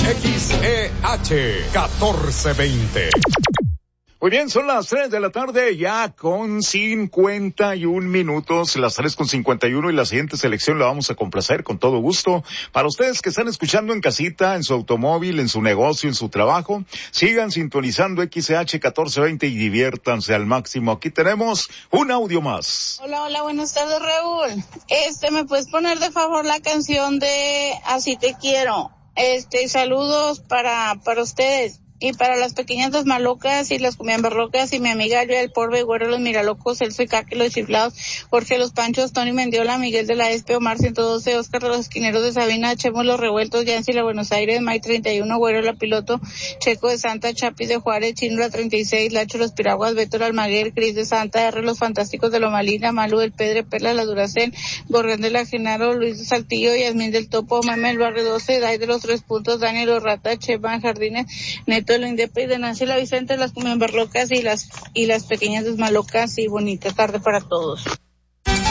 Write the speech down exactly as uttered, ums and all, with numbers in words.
X E H catorce veinte. Muy bien, son las tres de la tarde, ya con cincuenta y un minutos, las tres con cincuenta y uno, y la siguiente selección la vamos a complacer con todo gusto. Para ustedes que están escuchando en casita, en su automóvil, en su negocio, en su trabajo, sigan sintonizando X E H catorce veinte y diviértanse al máximo. Aquí tenemos un audio más. Hola, hola, buenas tardes, Raúl. Este, ¿me puedes poner de favor la canción de Así te quiero? Este, saludos para, para ustedes. Y para las pequeñas dos malocas y las cumiamberlocas y mi amiga Alvia del Porbe, Güero los Miralocos, Celso y Caque los Chiflados, Jorge los Panchos, Tony Mendiola, Miguel de la Espe, Omar ciento doce, Oscar de los Esquineros de Sabina, Chemo los Revueltos, Yancy la Buenos Aires, Mike treinta y uno, Güero la Piloto, Checo de Santa, Chapis de Juárez, Chino la treinta y seis, Lacho los Piraguas, Beto el Almaguer, Cris de Santa, R los Fantásticos de Lomalina, Malu del Pedre, Perla la Duracén, Gorrión de la Genaro, Luis de Saltillo, Yasmín del Topo, Mame el Barrio doce, Dai de los Tres Puntos, Daniel los Rata, Chema Jardines, Neto de lo Indepe y de Nancy la Vicente, las cumiamberlocas y las y las pequeñas desmalocas, y bonita tarde para todos.